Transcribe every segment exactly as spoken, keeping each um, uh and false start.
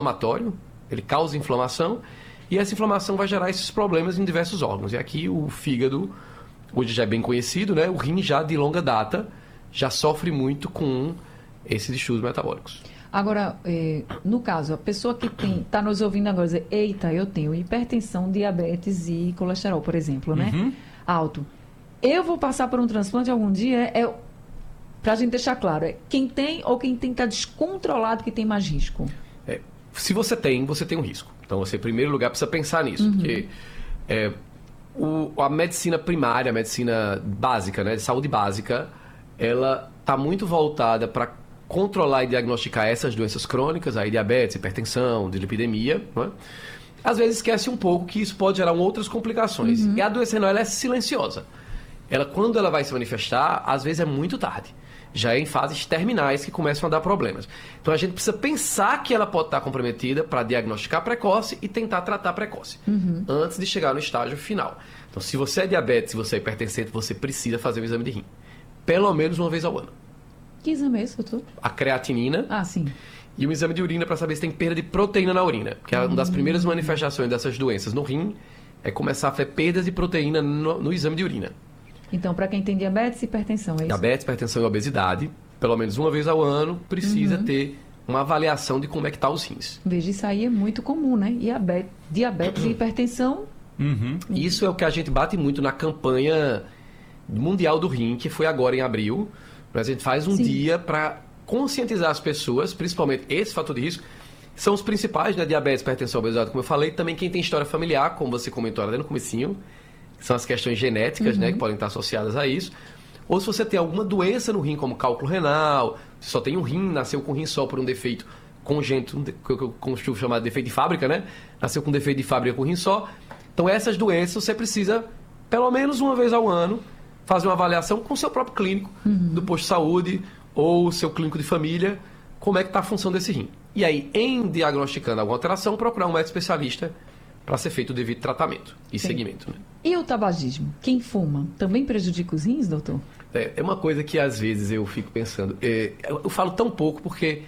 inflamatório, ele causa inflamação, e essa inflamação vai gerar esses problemas em diversos órgãos. E aqui o fígado, hoje já é bem conhecido, né? O rim já de longa data já sofre muito com esses distúrbios metabólicos. Agora, eh, no caso, a pessoa que está nos ouvindo agora dizer, eita, eu tenho hipertensão, diabetes e colesterol, por exemplo, né? Uhum. Alto. Eu vou passar por um transplante algum dia? É, para a gente deixar claro, é quem tem ou quem tem que estar descontrolado que tem mais risco? É, se você tem, você tem um risco. Então, você, em primeiro lugar, precisa pensar nisso. Uhum. Porque é, o, a medicina primária, a medicina básica, né, de saúde básica, ela está muito voltada para controlar e diagnosticar essas doenças crônicas, aí diabetes, hipertensão, dislipidemia, não é? Às vezes esquece um pouco que isso pode gerar outras complicações. Uhum. E a doença renal, ela é silenciosa. Ela, quando ela vai se manifestar, às vezes é muito tarde. Já é em fases terminais que começam a dar problemas. Então a gente precisa pensar que ela pode estar comprometida para diagnosticar precoce e tentar tratar precoce, uhum. antes de chegar no estágio final. Então, se você é diabetes, se você é hipertensente, você precisa fazer o exame de rim. Pelo menos uma vez ao ano. Que exame é esse, doutor? A creatinina. Ah, sim. E um exame de urina para saber se tem perda de proteína na urina. Que é uma das primeiras manifestações dessas doenças no rim, é começar a ter perdas de proteína no, no exame de urina. Então, para quem tem diabetes e hipertensão, é isso? Diabetes, hipertensão e obesidade, pelo menos uma vez ao ano, precisa uhum. ter uma avaliação de como é que está os rins. Veja, isso aí é muito comum, né? Diabetes, diabetes e hipertensão. Uhum. Isso é o que a gente bate muito na campanha mundial do rim, que foi agora em abril. A gente faz um Sim. dia para conscientizar as pessoas, principalmente esse fator de risco, são os principais, né? Diabetes, hipertensão, obesidade, como eu falei. Também quem tem história familiar, como você comentou lá no comecinho, são as questões genéticas, uhum. né, que podem estar associadas a isso. Ou se você tem alguma doença no rim, como cálculo renal, se só tem um rim, nasceu com um rim só por um defeito congênito, que eu costumo chamar de defeito de fábrica, né? Nasceu com um defeito de fábrica com um rim só. Então, essas doenças você precisa, pelo menos uma vez ao ano, fazer uma avaliação com o seu próprio clínico, uhum. do posto de saúde, ou o seu clínico de família, como é que está a função desse rim. E aí, em diagnosticando alguma alteração, procurar um médico especialista para ser feito o devido tratamento e Sim. seguimento. Né? E o tabagismo? Quem fuma também prejudica os rins, doutor? É, é uma coisa que às vezes eu fico pensando. É, eu, eu falo tão pouco porque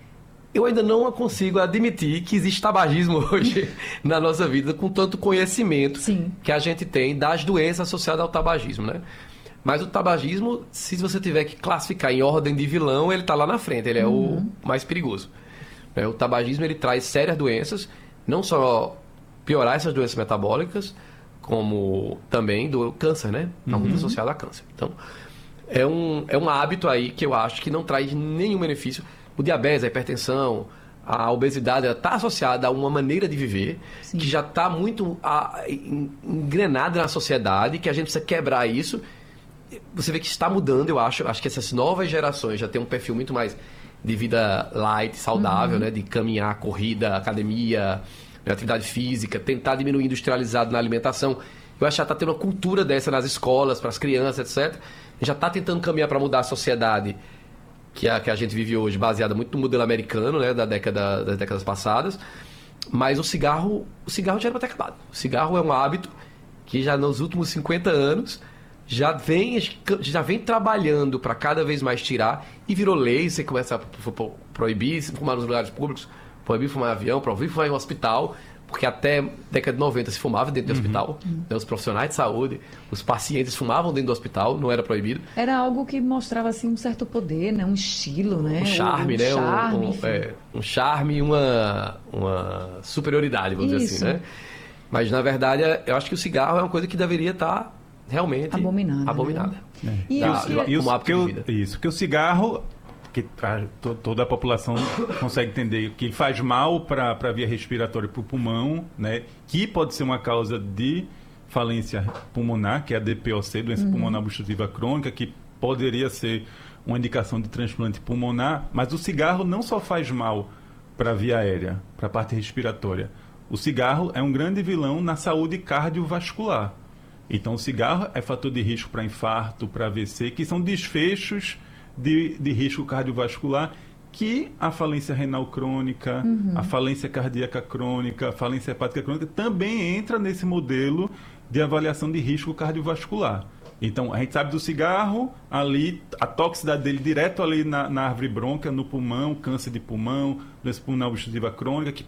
eu ainda não consigo admitir que existe tabagismo hoje na nossa vida com tanto conhecimento Sim. que a gente tem das doenças associadas ao tabagismo, né? Mas o tabagismo, se você tiver que classificar em ordem de vilão, ele está lá na frente, ele é uhum. o mais perigoso. É, o tabagismo ele traz sérias doenças, não só piorar essas doenças metabólicas, como também do câncer, né? Está muito uhum. associado a câncer. Então, é um, é um hábito aí que eu acho que não traz nenhum benefício. O diabetes, a hipertensão, a obesidade está associada a uma maneira de viver Sim. que já está muito a, engrenada na sociedade, que a gente precisa quebrar isso. Você vê que está mudando, eu acho. Acho que essas novas gerações já têm um perfil muito mais de vida light, saudável, uhum. né? De caminhar, corrida, academia, atividade física, tentar diminuir o industrializado na alimentação. Eu acho que já está tendo uma cultura dessa nas escolas, para as crianças, etcétera. A gente já está tentando caminhar para mudar a sociedade que a, que a gente vive hoje, baseada muito no modelo americano, né? Da década, das décadas passadas. Mas o cigarro, o cigarro já era para ter acabado. O cigarro é um hábito que já nos últimos cinquenta anos já vem, já vem trabalhando para cada vez mais tirar e virou lei. Você começa a proibir fumar nos lugares públicos, proibir fumar em avião, proibir fumar em hospital, porque até década de noventa se fumava dentro do uhum. hospital. Né? Os profissionais de saúde, os pacientes fumavam dentro do hospital, não era proibido. Era algo que mostrava assim, um certo poder, né? Um estilo, né? Um charme, um, um né? Charme, um, um, é, um charme e uma, uma superioridade, vamos Isso. dizer assim. Né? Mas, na verdade, eu acho que o cigarro é uma coisa que deveria estar realmente abominada. abominada. Né? É. E, da, e, e, o, que eu, isso, porque o cigarro, que a, to, toda a população consegue entender que ele faz mal para a via respiratória, para o pulmão, né? Que pode ser uma causa de falência pulmonar, que é a D P O C, doença uhum. pulmonar obstrutiva crônica, que poderia ser uma indicação de transplante pulmonar, mas o cigarro não só faz mal para a via aérea, para a parte respiratória. O cigarro é um grande vilão na saúde cardiovascular. Então, o cigarro é fator de risco para infarto, para A V C, que são desfechos de, de risco cardiovascular que a falência renal crônica, uhum. a falência cardíaca crônica, a falência hepática crônica também entra nesse modelo de avaliação de risco cardiovascular. Então, a gente sabe do cigarro, ali, a toxicidade dele direto ali na, na árvore brônquia, no pulmão, câncer de pulmão, doença pulmonar obstrutiva crônica, que